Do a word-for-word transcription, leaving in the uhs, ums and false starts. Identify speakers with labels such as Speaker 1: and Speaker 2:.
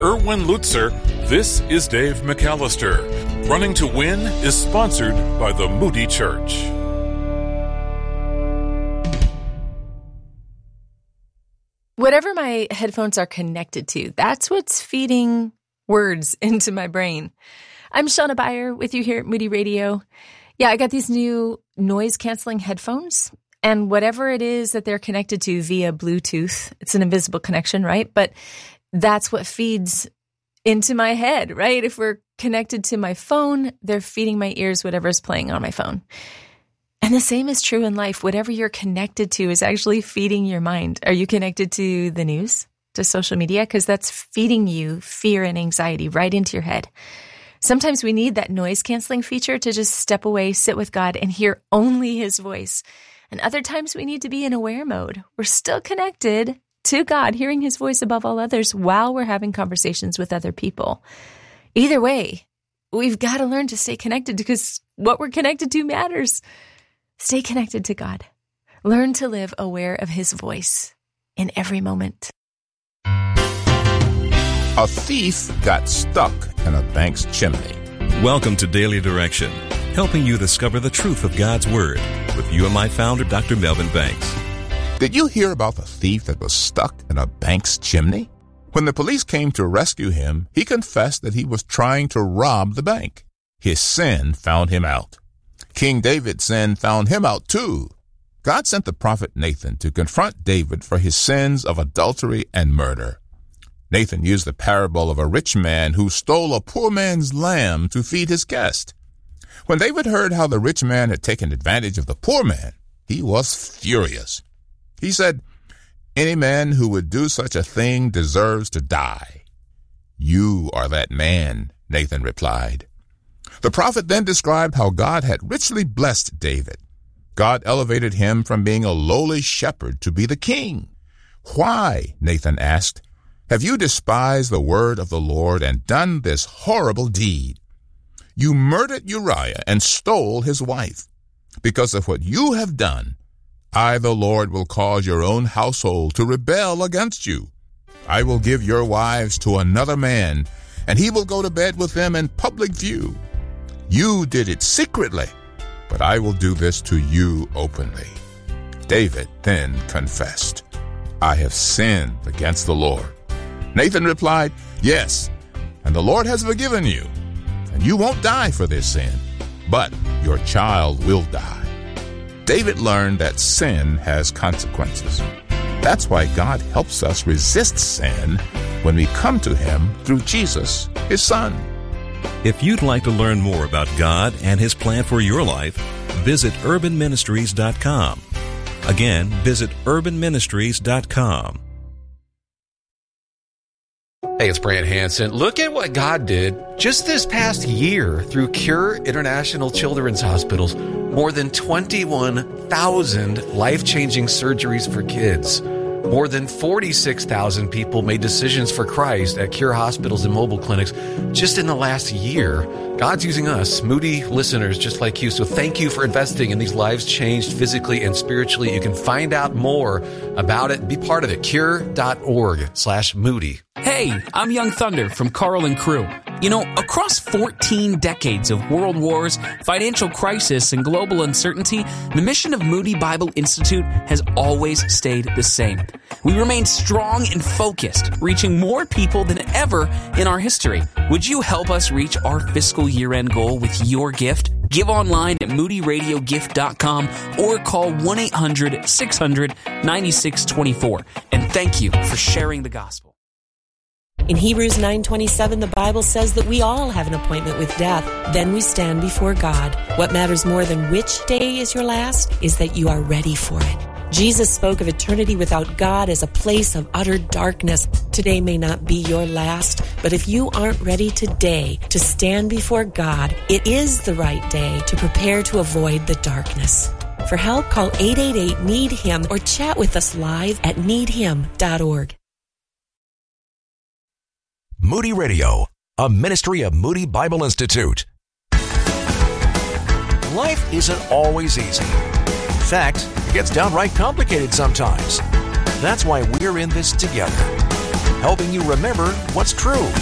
Speaker 1: Erwin Lutzer, this is Dave McAllister. Running to Win is sponsored by the Moody Church.
Speaker 2: Whatever my headphones are connected to, that's what's feeding words into my brain. I'm Shauna Beyer with you here at Moody Radio. Yeah, I got these new noise-canceling headphones, and whatever it is that they're connected to via Bluetooth, it's an invisible connection, right? But that's what feeds into my head, right? If we're connected to my phone, they're feeding my ears whatever's playing on my phone. And the same is true in life. Whatever you're connected to is actually feeding your mind. Are you connected to the news, to social media? Because that's feeding you fear and anxiety right into your head. Sometimes we need that noise-canceling feature to just step away, sit with God, and hear only His voice. And other times we need to be in aware mode. We're still connected to God, hearing His voice above all others while we're having conversations with other people. Either way, we've got to learn to stay connected because what we're connected to matters. Stay connected to God. Learn to live aware of His voice in every moment.
Speaker 3: A thief got stuck in a bank's chimney.
Speaker 4: Welcome to Daily Direction, helping you discover the truth of God's Word with you and my founder, Doctor Melvin Banks.
Speaker 3: Did you hear about the thief that was stuck in a bank's chimney? When the police came to rescue him, he confessed that he was trying to rob the bank. His sin found him out. King David's sin found him out too. God sent the prophet Nathan to confront David for his sins of adultery and murder. Nathan used the parable of a rich man who stole a poor man's lamb to feed his guest. When David heard how the rich man had taken advantage of the poor man, he was furious. He said, "Any man who would do such a thing deserves to die." "You are that man," Nathan replied. The prophet then described how God had richly blessed David. God elevated him from being a lowly shepherd to be the king. "Why," Nathan asked, "have you despised the word of the Lord and done this horrible deed? You murdered Uriah and stole his wife. Because of what you have done, I, the Lord, will cause your own household to rebel against you. I will give your wives to another man, and he will go to bed with them in public view. You did it secretly, but I will do this to you openly." David then confessed, "I have sinned against the Lord." Nathan replied, "Yes, and the Lord has forgiven you, and you won't die for this sin, but your child will die." David learned that sin has consequences. That's why God helps us resist sin when we come to Him through Jesus, His Son.
Speaker 4: If you'd like to learn more about God and His plan for your life, visit urban ministries dot com. Again, visit urban ministries dot com.
Speaker 5: Hey, it's Brant Hansen. Look at what God did just this past year through Cure International Children's Hospitals. More than twenty-one thousand life-changing surgeries for kids. More than forty-six thousand people made decisions for Christ at Cure hospitals and mobile clinics just in the last year. God's using us, Moody listeners just like you. So thank you for investing in these lives changed physically and spiritually. You can find out more about it. Be part of it. Cure.org slash Moody.
Speaker 6: Hey, I'm Young Thunder from Carl and Crew. You know, across fourteen decades of world wars, financial crisis, and global uncertainty, the mission of Moody Bible Institute has always stayed the same. We remain strong and focused, reaching more people than ever in our history. Would you help us reach our fiscal year-end goal with your gift? Give online at moody radio gift dot com or call one eight hundred six hundred ninety-six twenty-four. And thank you for sharing the gospel.
Speaker 7: In Hebrews nine twenty-seven, the Bible says that we all have an appointment with death. Then we stand before God. What matters more than which day is your last is that you are ready for it. Jesus spoke of eternity without God as a place of utter darkness. Today may not be your last, but if you aren't ready today to stand before God, it is the right day to prepare to avoid the darkness. For help, call eight eight eight, need him or chat with us live at need him dot org.
Speaker 8: Moody Radio, a ministry of Moody Bible Institute. Life isn't always easy. In fact, it gets downright complicated sometimes. That's why we're in this together. helping you remember what's true.